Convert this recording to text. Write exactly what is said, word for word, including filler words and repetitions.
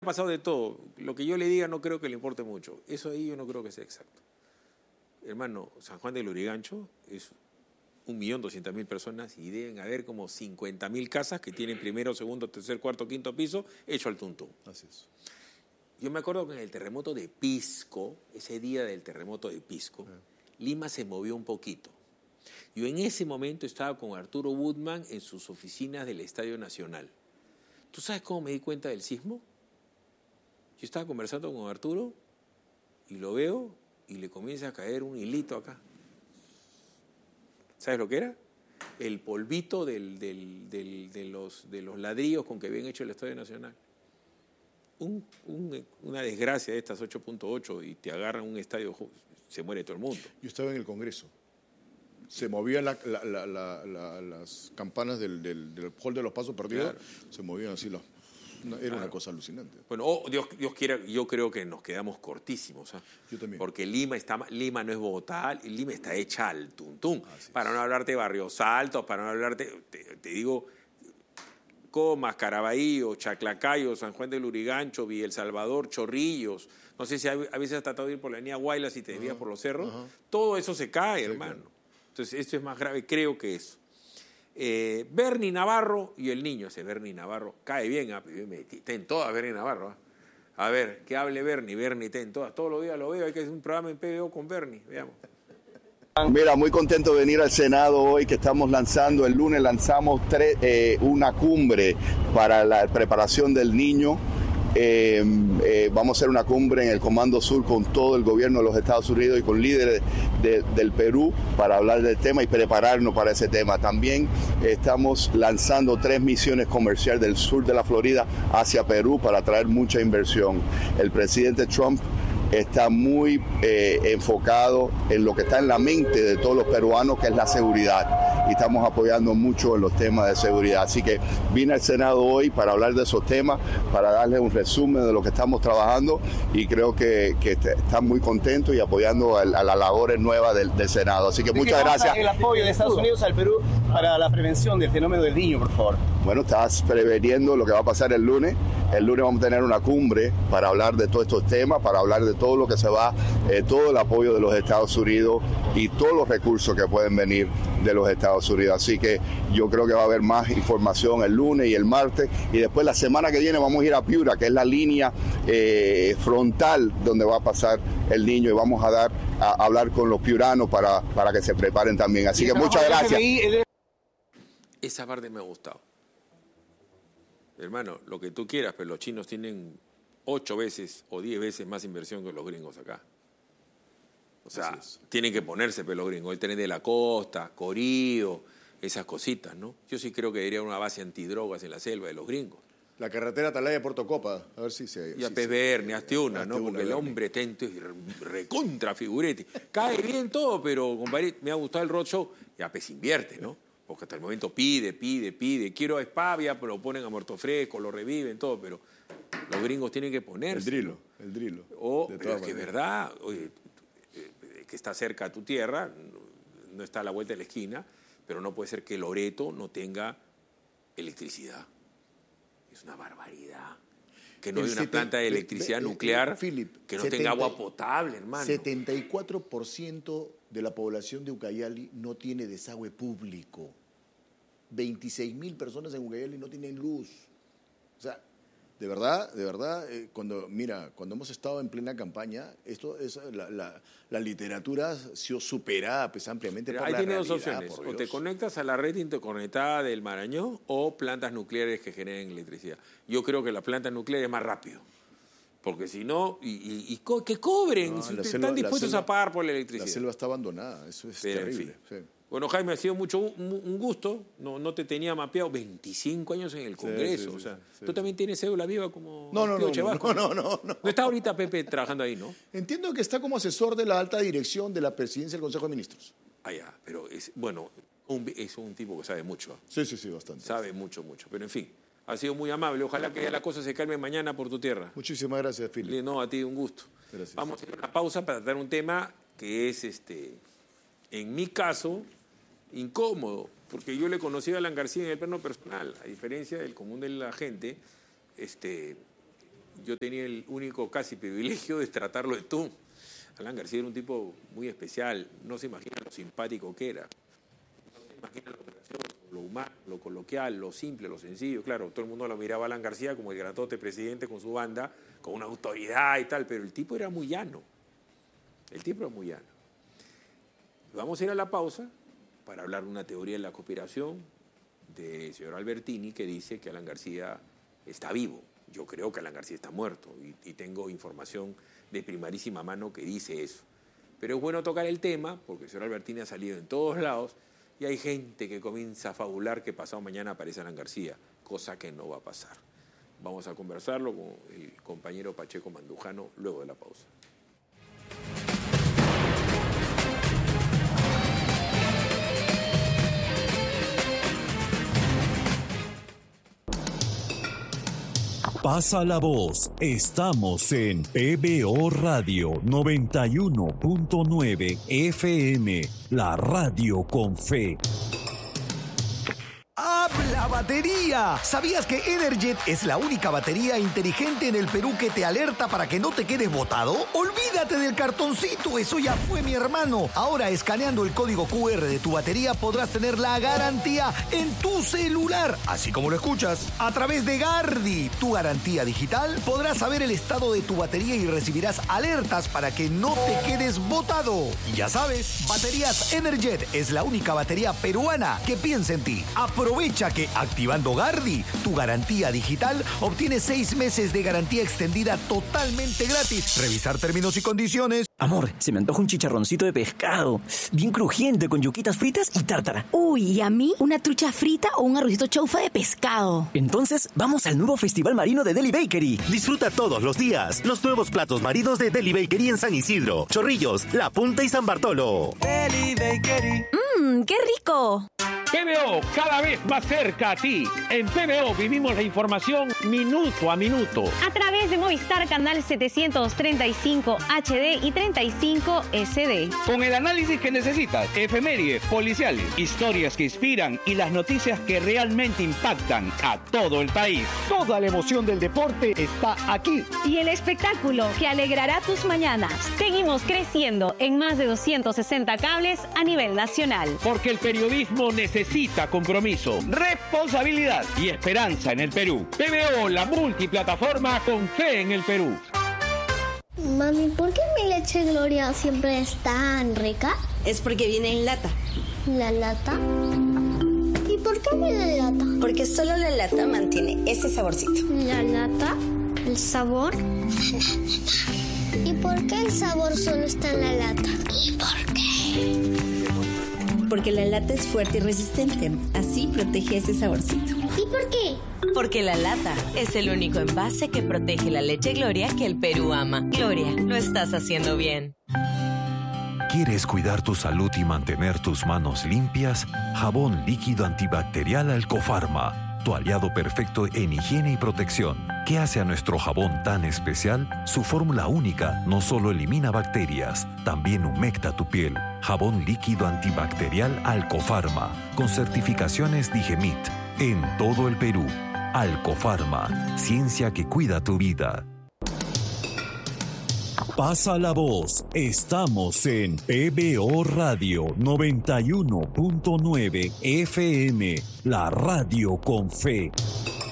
pasado de todo. Lo que yo le diga no creo que le importe mucho. Eso ahí yo no creo que sea exacto. Hermano, San Juan del Lurigancho es un millón doscientas mil personas y deben haber como cincuenta mil casas que tienen primero, segundo, tercer, cuarto, quinto piso hecho al tuntún. Así es. Yo me acuerdo que en el terremoto de Pisco, ese día del terremoto de Pisco, eh. Lima se movió un poquito. Yo en ese momento estaba con Arturo Woodman en sus oficinas del Estadio Nacional. ¿Tú sabes cómo me di cuenta del sismo? Yo estaba conversando con Arturo y lo veo y le comienza a caer un hilito acá. ¿Sabes lo que era? El polvito del, del, del, de, los, de los ladrillos con que habían hecho el Estadio Nacional. Un, un, una desgracia de estas ocho punto ocho y te agarran un estadio, se muere todo el mundo. Yo estaba en el Congreso. Se movían la, la, la, la, la, las campanas del, del, del hall de los pasos perdidos, claro. Se movían así los... Era claro. Una cosa alucinante. Bueno, oh, Dios, Dios quiera, yo creo que nos quedamos cortísimos. ¿eh? Yo también. Porque Lima, está, Lima no es Bogotá, Lima está hecha al tuntún. Para no hablarte de Barrios Altos, para no hablarte, te, te digo, Comas, Caraballo, Chaclacayo, San Juan del Lurigancho, Villa El Salvador, Chorrillos. No sé si a veces has tratado de ir por la avenida Guaylas y te desvías uh-huh. por los cerros. Uh-huh. Todo eso se cae, sí, hermano. Claro. Entonces, esto es más grave, creo que eso. Eh, Bernie Navarro y el niño, ese Bernie Navarro, cae bien, ¿eh? Ten todas Bernie Navarro. ¿eh? A ver, que hable Bernie, Bernie, ten todas. Todos los días lo veo, hay que hacer un programa en P B O con Bernie, veamos. Mira, muy contento de venir al Senado hoy, que estamos lanzando, el lunes lanzamos tres, eh, una cumbre para la preparación del niño. Eh, eh, vamos a hacer una cumbre en el Comando Sur con todo el gobierno de los Estados Unidos y con líderes de, del Perú para hablar del tema y prepararnos para ese tema. También estamos lanzando tres misiones comerciales del sur de la Florida hacia Perú para traer mucha inversión. El presidente Trump está muy eh, enfocado en lo que está en la mente de todos los peruanos, que es la seguridad. Y estamos apoyando mucho en los temas de seguridad. Así que vine al Senado hoy para hablar de esos temas, para darles un resumen de lo que estamos trabajando y creo que, que están muy contentos y apoyando a, a las labores nuevas del, del Senado. Así que muchas gracias. El apoyo de Estados Unidos al Perú para la prevención del fenómeno del niño, por favor. Bueno, estás preveniendo lo que va a pasar el lunes. El lunes vamos a tener una cumbre para hablar de todos estos temas, para hablar de todo lo que se va, eh, todo el apoyo de los Estados Unidos y todos los recursos que pueden venir de los Estados Unidos. Así que yo creo que va a haber más información el lunes y el martes y después la semana que viene vamos a ir a Piura, que es la línea eh, frontal donde va a pasar el niño y vamos a dar a, a hablar con los piuranos para, para que se preparen también. Así que muchas gracias. Esa parte me ha gustado. Hermano, lo que tú quieras, pero los chinos tienen ocho veces o diez veces más inversión que los gringos acá. O sea, tienen que ponerse pero los gringos. El tren de la costa, Corío, esas cositas, ¿no? Yo sí creo que debería haber una base antidrogas en la selva de los gringos. La carretera Atalaya-Puerto Copa, a ver si se... Y a si Pesberni, hazte una, ¿no? Porque el hombre tento y recontra figurete. Cae bien todo, pero compadre, me ha gustado el roadshow. Ya pues invierte, ¿no? Porque hasta el momento pide, pide, pide. Quiero a Espavia, pero lo ponen a muerto fresco, lo reviven, todo, pero los gringos tienen que ponerse. El drilo, el drilo. O, pero es que es verdad, oye, que está cerca a tu tierra, no está a la vuelta de la esquina, pero no puede ser que Loreto no tenga electricidad. Es una barbaridad. Que no hay una planta de electricidad nuclear que no tenga agua potable, hermano. setenta y cuatro por ciento de la población de Ucayali no tiene desagüe público. veintiséis mil personas en Ucayali no tienen luz. O sea, de verdad, de verdad, eh, cuando, mira, cuando hemos estado en plena campaña, esto es la, la, la literatura ha sido superada pues, ampliamente Pero por ahí la tiene realidad. dos opciones, o te conectas a la red interconectada del Marañón o plantas nucleares que generen electricidad. Yo creo que la planta nuclear es más rápido, porque si no, y, y, y co que cobren, No, si la están selva- dispuestos la selva- a pagar por la electricidad. La selva está abandonada, eso es Pero, en terrible. fin. Sí. Bueno, Jaime, ha sido mucho un, un gusto. No, no te tenía mapeado veinticinco años en el Congreso. Sí, sí, o sea, sí, sí, tú sí. también tienes cédula viva como No, no, Pío no, Chevasco, no, no, no, no. No está ahorita Pepe trabajando ahí, ¿no? Entiendo que está como asesor de la alta dirección de la presidencia del Consejo de Ministros. Ah, ya, pero es, bueno, un- es un tipo que sabe mucho. Sí, sí, sí, bastante. Sabe mucho, mucho. Pero en fin, ha sido muy amable. Ojalá que ya la cosa se calme mañana por tu tierra. Muchísimas gracias, Philip. No, a ti un gusto. Gracias. Vamos a hacer una pausa para tratar un tema que es, este, en mi caso, incómodo, porque yo le conocí a Alan García en el plano personal, a diferencia del común de la gente. Este, yo tenía el único casi privilegio de tratarlo de tú. Alan García era un tipo muy especial, no se imagina lo simpático que era. No se imagina lo gracioso, lo humano, lo coloquial, lo simple, lo sencillo. Claro, todo el mundo lo miraba a Alan García como el grandote presidente con su banda, con una autoridad y tal, pero el tipo era muy llano. El tipo era muy llano. Vamos a ir a la pausa para hablar de una teoría de la conspiración del señor Albertini que dice que Alan García está vivo. Yo creo que Alan García está muerto y, y tengo información de primerísima mano que dice eso. Pero es bueno tocar el tema porque el señor Albertini ha salido en todos lados y hay gente que comienza a fabular que pasado mañana aparece Alan García, cosa que no va a pasar. Vamos a conversarlo con el compañero Pacheco Mandujano luego de la pausa. Pasa la voz, estamos en P B O Radio noventa y uno punto nueve F M, la radio con fe. ¡Habla batería! ¿Sabías que Energet es la única batería inteligente en el Perú que te alerta para que no te quedes botado? ¡Olvídate del cartoncito! Eso ya fue, mi hermano. Ahora, escaneando el código Q R de tu batería, podrás tener la garantía en tu celular. Así como lo escuchas. A través de Gardi, tu garantía digital, podrás saber el estado de tu batería y recibirás alertas para que no te quedes botado. Y ya sabes, Baterías Energet es la única batería peruana que piensa en ti. Aprovecha que activando Gardi, tu garantía digital, obtienes seis meses de garantía extendida totalmente gratis. Revisar términos y condiciones. Amor, se me antoja un chicharroncito de pescado, bien crujiente, con yuquitas fritas y tártara. Uy, ¿y a mí? ¿Una trucha frita o un arrocito chaufa de pescado? Entonces, vamos al nuevo Festival Marino de Deli Bakery. Disfruta todos los días los nuevos platos marinos de Deli Bakery en San Isidro, Chorrillos, La Punta y San Bartolo. Deli Bakery. ¡Mmm, qué rico! P B O, cada vez más cerca a ti. En P B O vivimos la información minuto a minuto. A través de Movistar Canal setecientos treinta y cinco H D y treinta y cinco S D. Con el análisis que necesitas, efemérides, policiales, historias que inspiran y las noticias que realmente impactan a todo el país. Toda la emoción del deporte está aquí. Y el espectáculo que alegrará tus mañanas. Seguimos creciendo en más de doscientos sesenta cables a nivel nacional. Porque el periodismo necesita Necesita compromiso, responsabilidad y esperanza en el Perú. P B O, la multiplataforma con fe en el Perú. Mami, ¿por qué mi leche Gloria siempre es tan rica? Es porque viene en lata. ¿La lata? ¿Y por qué viene en lata? Porque solo la lata mantiene ese saborcito. ¿La lata? ¿El sabor? ¿Y por qué el sabor solo está en la lata? ¿Y por qué? Porque la lata es fuerte y resistente. Así protege ese saborcito. ¿Y por qué? Porque la lata es el único envase que protege la leche Gloria que el Perú ama. Gloria, lo estás haciendo bien. ¿Quieres cuidar tu salud y mantener tus manos limpias? Jabón líquido antibacterial Alcofarma, tu aliado perfecto en higiene y protección. ¿Qué hace a nuestro jabón tan especial? Su fórmula única no solo elimina bacterias, también humecta tu piel. Jabón líquido antibacterial Alcofarma, con certificaciones Digemit, en todo el Perú. Alcofarma, ciencia que cuida tu vida. Pasa la voz, estamos en P B O Radio noventa y uno punto nueve F M, la radio con fe.